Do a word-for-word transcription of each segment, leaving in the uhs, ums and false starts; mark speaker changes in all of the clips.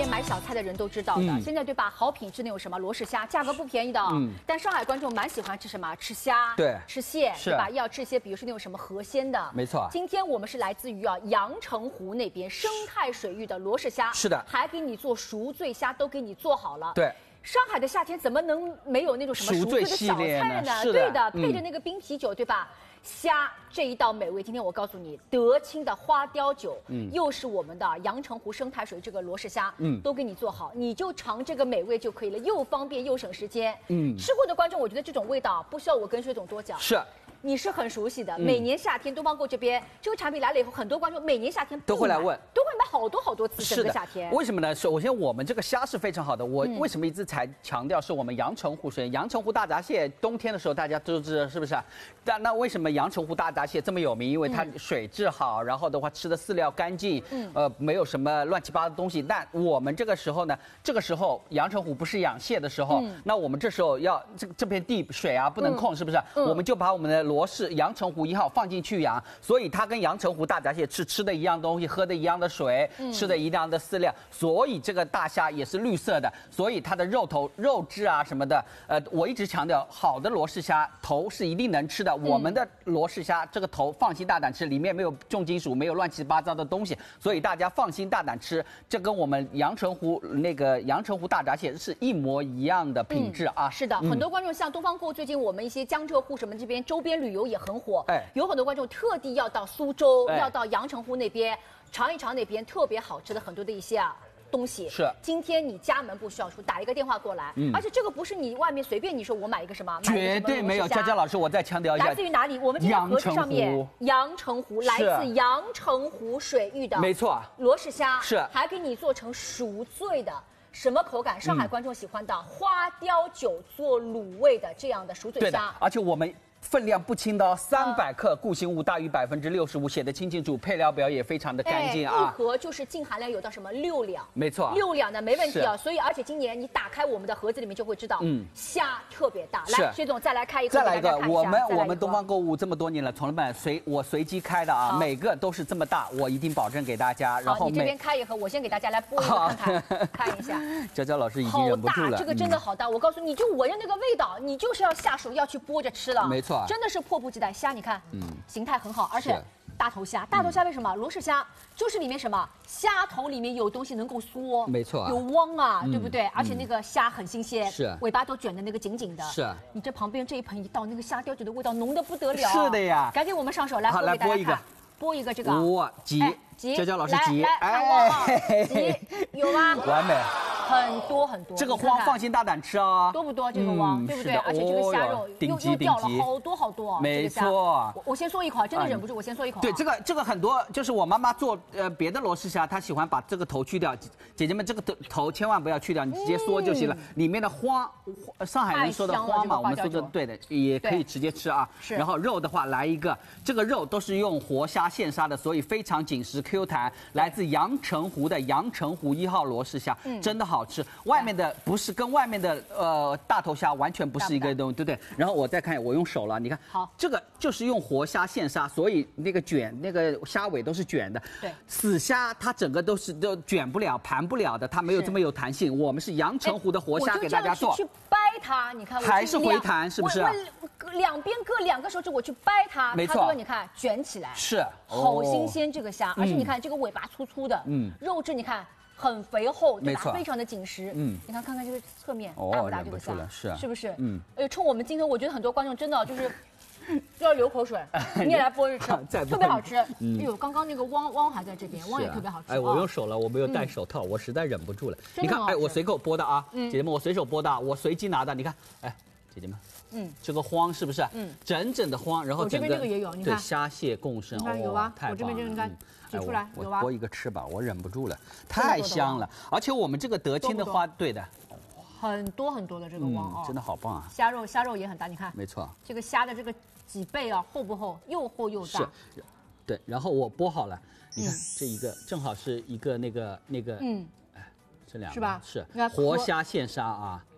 Speaker 1: 边买小菜的人都知道的，嗯、现在对吧？好品质那种什么罗氏虾，价格不便宜的。嗯，但上海观众蛮喜欢吃什么？吃虾，
Speaker 2: 对，
Speaker 1: 吃蟹，对吧？要吃一些，比如说那种什么河鲜的。
Speaker 2: 没错。
Speaker 1: 今天我们是来自于啊阳澄湖那边生态水域的罗氏虾，
Speaker 2: 是的，
Speaker 1: 还给你做赎罪虾，都给你做好了。
Speaker 2: 对。
Speaker 1: 上海的夏天怎么能没有那种什么赎罪的小菜呢？对的，配着那个冰啤酒，对吧？虾这一道美味，今天我告诉你，德清的花雕酒，嗯，又是我们的阳澄湖生态水这个罗氏虾，嗯，都给你做好，你就尝这个美味就可以了，又方便又省时间。嗯，吃过的观众，我觉得这种味道不需要我跟薛总多讲。
Speaker 2: 是。
Speaker 1: 你是很熟悉的，每年夏天东方购这边这个产品来了以后，很多观众每年夏天
Speaker 2: 都会来问，
Speaker 1: 都会买好多好多次，整个夏天。
Speaker 2: 为什么呢？首先我们这个虾是非常好的，我为什么一直才强调是我们阳澄湖水？阳澄湖大闸蟹冬天的时候大家都知道是不是？但那为什么阳澄湖大闸蟹这么有名？因为它水质好，然后的话吃的饲料干净，嗯，呃，没有什么乱七八糟的东西。但我们这个时候呢，这个时候阳澄湖不是养蟹的时候，那我们这时候要这这片地水啊不能控，是不是？我们就把我们的罗氏阳澄湖一号放进去养，所以它跟阳澄湖大闸蟹是吃的一样东西，喝的一样的水，嗯、吃的一样的饲料，所以这个大虾也是绿色的，所以它的肉头、肉质啊什么的，呃，我一直强调，好的罗氏虾头是一定能吃的。嗯、我们的罗氏虾这个头放心大胆吃，里面没有重金属，没有乱七八糟的东西，所以大家放心大胆吃。这跟我们阳澄湖那个阳澄湖大闸蟹是一模一样的品质啊。
Speaker 1: 嗯、是的，嗯、很多观众像东方购，最近我们一些江浙沪什么这边周边旅游也很火。 哎，有很多观众特地要到苏州，哎、要到阳澄湖那边尝一尝那边特别好吃的很多的一些啊东西。
Speaker 2: 是，
Speaker 1: 今天你家门不需要出，打一个电话过来，嗯、而且这个不是你外面随便你说我买一个什么，
Speaker 2: 绝对没有。佳佳老师，我再强调一下，
Speaker 1: 来自于哪里？我们这个盒子上面，阳澄湖，来自阳澄湖水域的，
Speaker 2: 没错，
Speaker 1: 罗氏虾
Speaker 2: 是，
Speaker 1: 还给你做成赎罪的。 什么口感？上海观众喜欢的、嗯、花雕酒做卤味的这样的赎罪虾，
Speaker 2: 对的，而且我们。 分量不轻的哦，三百克，固形物大于百分之六十五，写的清清楚，配料表也非常的干净啊。
Speaker 1: 一盒就是净含量有到什么六两，
Speaker 2: 没错，
Speaker 1: 六两的没问题啊。所以而且今年你打开我们的盒子里面就会知道，嗯，虾特别大。来，薛总再来开一个，
Speaker 2: 再来一个，我们我们东方购物这么多年了，从来没随我随机开的啊，每个都是这么大，我一定保证给大家。然后
Speaker 1: 你这边开一盒，我先给大家来播一个看看，看一下。
Speaker 2: 娇娇老师已经忍不住了，
Speaker 1: 好大，这个真的好大，我告诉你，你就闻着那个味道，你就是要下手要去剥着吃了。
Speaker 2: 没错，
Speaker 1: 真的是迫不及待。 虾，你看，嗯，形态很好，而且大头虾，大头虾为什么？罗氏虾就是里面什么虾头里面有东西能够缩，
Speaker 2: 没错，
Speaker 1: 有汪啊，对不对？而且那个虾很新鲜，
Speaker 2: 是
Speaker 1: 尾巴都卷的那个紧紧的，
Speaker 2: 是。你
Speaker 1: 这旁边这一盆一倒，那个虾雕酒的味道浓得不得了，
Speaker 2: 是的呀。
Speaker 1: 赶紧我们上手来，
Speaker 2: 好，来剥一个，
Speaker 1: 剥一个这个，
Speaker 2: 哇，挤，娇娇老师挤，
Speaker 1: 哎，挤，有吗？
Speaker 2: 完美。
Speaker 1: 很多很多，
Speaker 2: 这个汪放心大胆吃啊，
Speaker 1: 多不多？这个汪，对不对？而且这个虾肉又又掉了好多好多，
Speaker 2: 没错。
Speaker 1: 我我先嗦一口，真的忍不住，我先嗦一口。
Speaker 2: 对，这个这个很多，就是我妈妈做呃别的罗氏虾，她喜欢把这个头去掉。姐姐们，这个头头千万不要去掉，你直接嗦就行了。里面的花，上海人说的花嘛，我们说的对的，也可以直接吃啊。
Speaker 1: 是。
Speaker 2: 然后肉的话，来一个，这个肉都是用活虾现杀的，所以非常紧实 Q 弹，来自阳澄湖的阳澄湖一号罗氏虾，真的好吃。外面 的不是跟外面的呃大头虾完全不是一个东西，对不对？然后我再看，我用手了，你看，
Speaker 1: 好，
Speaker 2: 这个就是用活虾现杀，所以那个卷那个虾尾都是卷的。
Speaker 1: 对，
Speaker 2: 死虾它整个都是都卷不了、盘不了的，它没有这么有弹性。我们是阳澄湖的活虾给大家做，
Speaker 1: 去掰它，你看
Speaker 2: 还是回弹，是不是？
Speaker 1: 两边各两个手指，我去掰它，
Speaker 2: 没错，
Speaker 1: 你看卷起来，
Speaker 2: 是
Speaker 1: 好新鲜这个虾，而且你看这个尾巴粗粗的，嗯，肉质你看。 很肥厚，对吧？非常的紧实。嗯，你看，看看这个侧面大不大？这个虾
Speaker 2: 是
Speaker 1: 是不是？嗯，哎，冲我们今天，我觉得很多观众真的就是要流口水。你也来剥着吃，特别好吃。哎呦，刚刚那个汪汪还在这边，汪也特别好吃。
Speaker 2: 哎，我用手了，我没有戴手套，我实在忍不住了。你看，哎，我随口剥的啊，姐姐们，我随手剥的，我随机拿的。你看，哎，姐姐们。 嗯，这个荒是不是？嗯，整整的荒，然后整个
Speaker 1: 这边这个也有，你看，
Speaker 2: 对，虾蟹共生，
Speaker 1: 你看有啊，我这边这个你看挤出来有啊，
Speaker 2: 剥一个吃吧，我忍不住了，太香了，而且我们这个德清的花，对的，
Speaker 1: 很多很多的这个汪哦，
Speaker 2: 真的好棒啊！
Speaker 1: 虾肉虾肉也很大，你看，
Speaker 2: 没错，
Speaker 1: 这个虾的这个脊背啊厚不厚？又厚又大，
Speaker 2: 是，对，然后我剥好了，你看这一个正好是一个那个那个，嗯，哎，这两个
Speaker 1: 是吧？
Speaker 2: 是活虾现杀啊。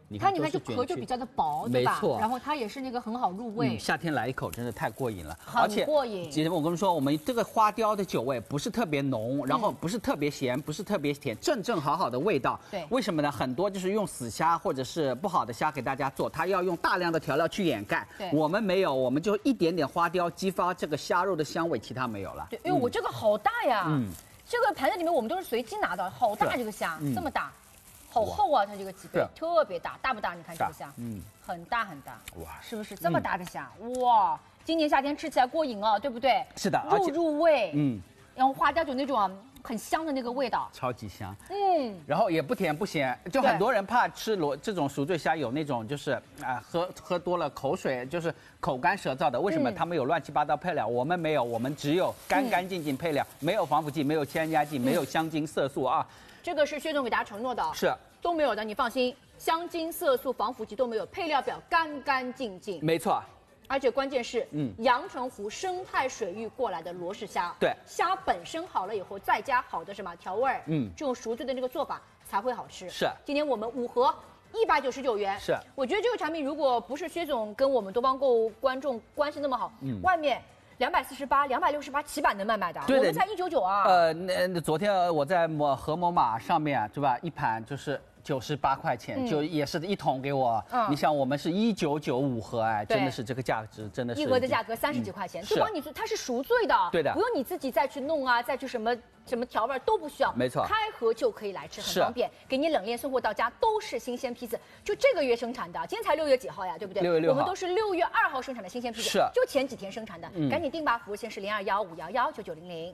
Speaker 2: 你看，
Speaker 1: 它你看这壳就比较的薄，对吧？
Speaker 2: 没错。
Speaker 1: 然后它也是那个很好入味。
Speaker 2: 嗯、夏天来一口真的太过瘾了，
Speaker 1: 很过瘾。
Speaker 2: 姐姐们，我跟你说，我们这个花雕的酒味不是特别浓，然后不是特别咸，不是特别甜，正正好好的味道。
Speaker 1: 对。
Speaker 2: 为什么呢？很多就是用死虾或者是不好的虾给大家做，它要用大量的调料去掩盖。
Speaker 1: 对。
Speaker 2: 我们没有，我们就一点点花雕激发这个虾肉的香味，其他没有了。
Speaker 1: 对，因为我这个好大呀。嗯。这个盘子里面我们都是随机拿的，好大这个虾，这么大。好厚啊，它这个脊背特别大，大不大？你看这个虾，嗯，很大很大，哇，是不是这么大的虾？哇，今年夏天吃起来过瘾哦，对不对？
Speaker 2: 是的，
Speaker 1: 肉入味，
Speaker 2: 嗯，
Speaker 1: 然后花雕酒那种很香的那个味道，
Speaker 2: 超级香，
Speaker 1: 嗯，
Speaker 2: 然后也不甜不咸，就很多人怕吃螺这种熟醉虾有那种就是啊喝喝多了口水就是口干舌燥的，为什么？他们有乱七八糟配料，我们没有，我们只有干干净净配料，没有防腐剂，没有添加剂，没有香精色素啊。这
Speaker 1: 个是薛总给大家承诺的，
Speaker 2: 是。
Speaker 1: 都没有的，你放心，香精、色素、防腐剂都没有，配料表干干净净。
Speaker 2: 没错，
Speaker 1: 而且关键是，嗯，阳澄湖生态水域过来的罗氏虾，
Speaker 2: 对，
Speaker 1: 虾本身好了以后，再加好的什么调味儿，嗯，这种熟醉的那个做法才会好吃。
Speaker 2: 是，
Speaker 1: 今天我们五盒一百九十九元，
Speaker 2: 是，
Speaker 1: 我觉得这个产品如果不是薛总跟我们东方购观众关系那么好，嗯，外面。两百四十八、两百六十八起版能卖卖的，
Speaker 2: 对
Speaker 1: 我们才一九九啊。
Speaker 2: 呃，那那昨天我在某盒某马上面，对吧？一盘就是九十八块钱，嗯、就也是一桶给我。嗯、你想，我们是一九九五盒，哎，真的是这个价值，真的是。
Speaker 1: 一盒的价格三十几块钱，就帮你做，它是熟醉的，
Speaker 2: 对的，
Speaker 1: 不用你自己再去弄啊，再去什么什么调味都不需要，
Speaker 2: 没错，
Speaker 1: 开盒就可以来吃，很方便，给你冷链送货到家，都是新鲜批次，就这个月生产的，今天才六月几号呀，对不对？
Speaker 2: 六月六号，
Speaker 1: 我们都是六月二号生产的新鲜批次，
Speaker 2: 是，
Speaker 1: 就前几天生产的，嗯、赶紧订吧，服务线是零二幺五幺幺九九零零。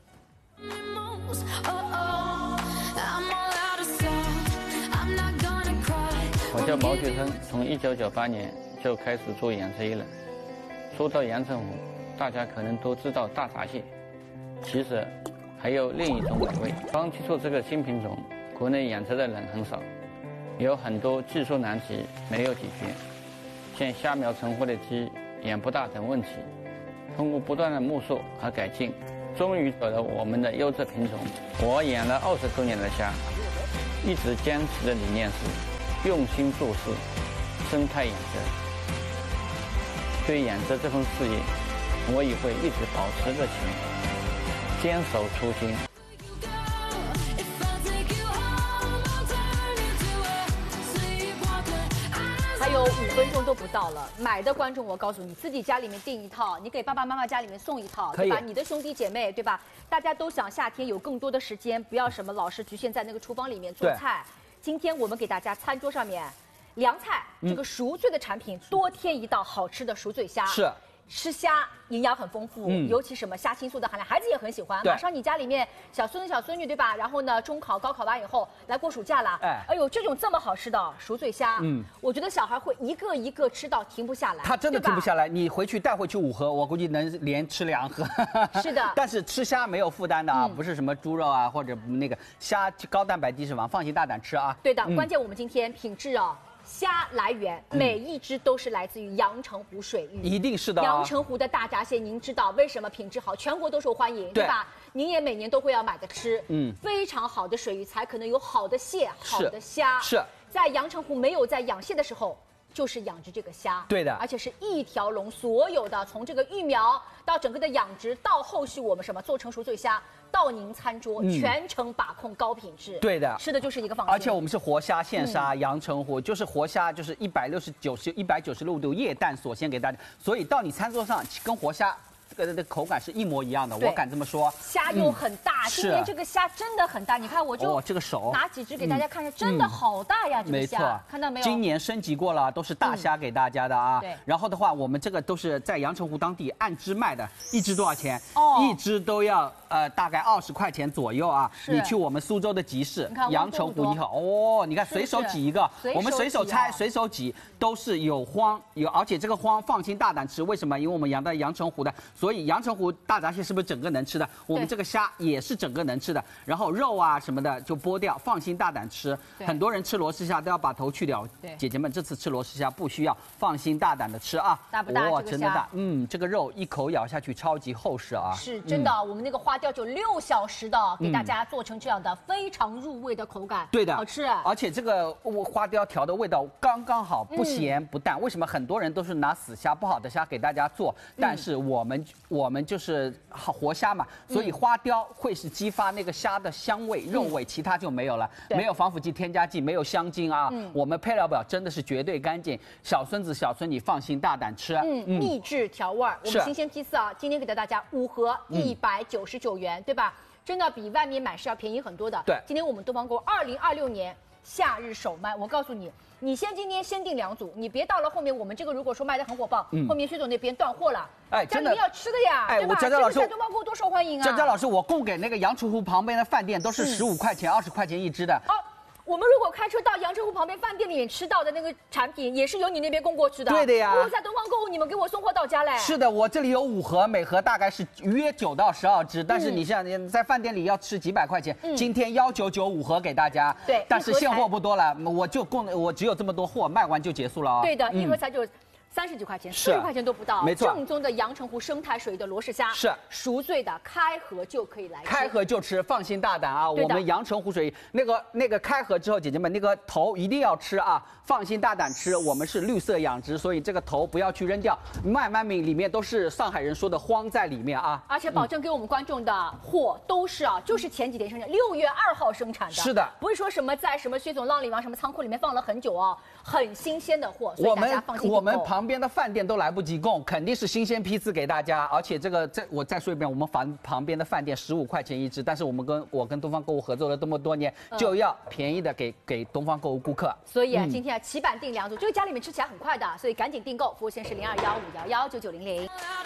Speaker 3: 我叫毛学生，从一九九八年就开始做养殖了。说到阳澄湖，大家可能都知道大闸蟹，其实还有另一种美味。刚接触这个新品种，国内养殖的人很少，有很多技术难题没有解决，像虾苗成活的鸡、养不大等问题。通过不断的摸索和改进，终于找到我们的优质品种。我养了二十多年的虾，一直坚持的理念是用心做事，生态养殖。对养殖这份事业，我也会一直保持热情，坚守初心。
Speaker 1: 还有五分钟都不到了，买的观众我告诉你，自己家里面订一套，你给爸爸妈妈家里面送一套，对吧？你的兄弟姐妹，对吧？大家都想夏天有更多的时间，不要什么老是局限在那个厨房里面做菜。今天我们给大家餐桌上面凉菜，这个熟醉的产品多添一道好吃的熟醉虾。
Speaker 2: 是。
Speaker 1: 吃虾营养很丰富，嗯、尤其什么虾青素的含量，孩子也很喜欢。马上你家里面小孙子小孙女对吧？然后呢，中考高考完以后来过暑假了，哎，哎呦，这种这么好吃的熟醉虾，嗯，我觉得小孩会一个一个吃到停不下来。
Speaker 2: 他真的停不下来，你回去带回去五盒，我估计能连吃两盒。
Speaker 1: 是的，
Speaker 2: 但是吃虾没有负担的啊，嗯、不是什么猪肉啊或者那个虾高蛋白低脂肪，放心大胆吃啊。
Speaker 1: 对的，嗯、关键我们今天品质啊。虾来源每一只都是来自于阳澄湖水域，
Speaker 2: 一定是的、啊。
Speaker 1: 阳澄湖的大闸蟹，您知道为什么品质好，全国都受欢迎， 对, 对吧？您也每年都会要买的吃，嗯，非常好的水域才可能有好的蟹、好的虾。
Speaker 2: 是，
Speaker 1: 在阳澄湖没有在养蟹的时候，就是养殖这个虾，
Speaker 2: 对的，
Speaker 1: 而且是一条龙，所有的从这个育苗到整个的养殖，到后续我们什么做成熟醉虾。到您餐桌，嗯、全程把控高品质。
Speaker 2: 对的，
Speaker 1: 吃的就是一个放心。
Speaker 2: 而且我们是活虾现杀，阳澄湖就是活虾，就是一百六十九十一百九十六度液氮锁鲜给大家，所以到你餐桌上跟活虾。这个的口感是一模一样的，我敢这么说。
Speaker 1: 虾又很大，嗯、今年这个虾真的很大，你看我就
Speaker 2: 哦，这个手
Speaker 1: 拿几只给大家看一下，嗯、真的好大呀，这个虾，
Speaker 2: 没错，
Speaker 1: 看到没有？
Speaker 2: 今年升级过了，都是大虾给大家的啊。
Speaker 1: 对、嗯。
Speaker 2: 然后的话，我们这个都是在阳澄湖当地按只卖的，一只多少钱？哦，一只都要呃大概二十块钱左右啊。你去我们苏州的集市，阳澄湖一号哦，你看随手挤一个，我们随手拆，随手挤都是有荒有，而且这个荒放心大胆吃，为什么？因为我们养在阳澄湖的，所以阳澄湖。大闸蟹是不是整个能吃的？我们这个虾也是整个能吃的，然后肉啊什么的就剥掉，放心大胆吃。很多人吃罗氏虾都要把头去掉，姐姐们这次吃罗氏虾不需要，放心大胆的吃啊！
Speaker 1: 大不大？
Speaker 2: 哇，真的大，嗯，这个肉一口咬下去超级厚实啊！
Speaker 1: 是真的，嗯、我们那个花雕。 雕酒六小时的，给大家做成这样的非常入味的口感，
Speaker 2: 对的，
Speaker 1: 好吃。
Speaker 2: 而且这个花雕调的味道刚刚好，不咸不淡。为什么很多人都是拿死虾不好的虾给大家做？但是我们我们就是活虾嘛，所以花雕会是激发那个虾的香味、肉味，其他就没有了，没有防腐剂、添加剂，没有香精啊。我们配料表真的是绝对干净，小孙子小孙女放心大胆吃。
Speaker 1: 嗯，秘制调味儿，我们新鲜批次啊，今天给到大家五盒一百九十九元，对吧？真的比外面买是要便宜很多的。
Speaker 2: 对，
Speaker 1: 今天我们东方购二零二六年夏日首卖，我告诉你，你先今天先订两组，你别到了后面我们这个如果说卖的很火爆，嗯、后面薛总那边断货了，
Speaker 2: 哎，
Speaker 1: 家里面要吃的呀，
Speaker 2: 哎，
Speaker 1: 对吧？
Speaker 2: 我佳佳老师，
Speaker 1: 在东方购多受欢迎啊！
Speaker 2: 佳佳老师，我供给那个阳澄湖旁边的饭店都是十五块钱、二十块钱一只的。
Speaker 1: 哦。我们如果开车到阳澄湖旁边饭店里面吃到的那个产品，也是由你那边供过去的。
Speaker 2: 对的呀。
Speaker 1: 我在东方购物，你们给我送货到家嘞。
Speaker 2: 是的，我这里有五盒，每盒大概是约九到十二只。但是你像你在饭店里要吃几百块钱，嗯、今天幺九九五盒给大家。
Speaker 1: 对。
Speaker 2: 但是现货不多了，我就供我只有这么多货，卖完就结束了啊、哦。
Speaker 1: 对的，一盒才就。三十几块钱，四十块钱都不到，
Speaker 2: 没错，
Speaker 1: 正宗的阳澄湖生态水域的罗氏虾，
Speaker 2: 是
Speaker 1: 熟醉的，开盒就可以来吃，
Speaker 2: 开盒就吃，放心大胆啊！我们阳澄湖水域那个那个开盒之后，姐姐们那个头一定要吃啊，放心大胆吃。我们是绿色养殖，所以这个头不要去扔掉，慢慢米里面都是上海人说的荒在里面啊，
Speaker 1: 而且保证给我们观众的货都是啊，就是前几天生产，六月二号生产的，
Speaker 2: 是的，
Speaker 1: 不是说什么在什么薛总、浪里王什么仓库里面放了很久哦，很新鲜的货，所以大家放心。
Speaker 2: 我们旁边的饭店都来。来不及供，肯定是新鲜批次给大家，而且这个再我再说一遍，我们房旁边的饭店十五块钱一只，但是我们跟我跟东方购物合作了这么多年，嗯、就要便宜的给给东方购物顾客。
Speaker 1: 所以啊，嗯、今天啊起板订两组，这个家里面吃起来很快的，所以赶紧订购，服务线是零二幺五幺幺九九零零。